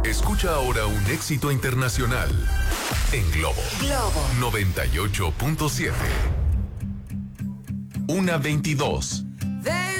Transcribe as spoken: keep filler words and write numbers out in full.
Escucha ahora un éxito internacional en Globo. Globo noventa y ocho punto siete. Una veintidós.